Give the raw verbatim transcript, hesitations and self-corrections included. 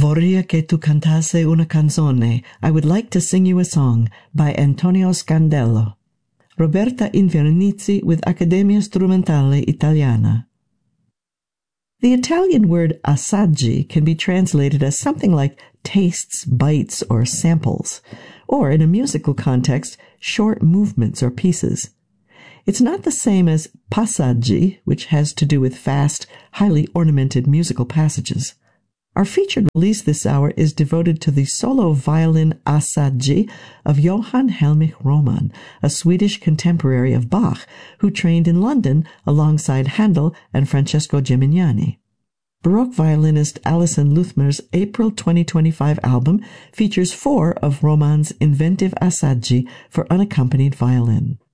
Vorria che tu cantasse una canzone, I would like to sing you a song, by Antonio Scandello. Roberta Invernizzi with Accademia Strumentale Italiana. The Italian word assaggi can be translated as something like tastes, bites, or samples, or in a musical context, short movements or pieces. It's not the same as passaggi, which has to do with fast, highly ornamented musical passages. Our featured release this hour is devoted to the solo violin assaggi of Johann Hellmich Roman, a Swedish contemporary of Bach who trained in London alongside Handel and Francesco Gimignani. Baroque violinist Alison Luthmer's April twenty twenty-five album features four of Roman's inventive assaggi for unaccompanied violin.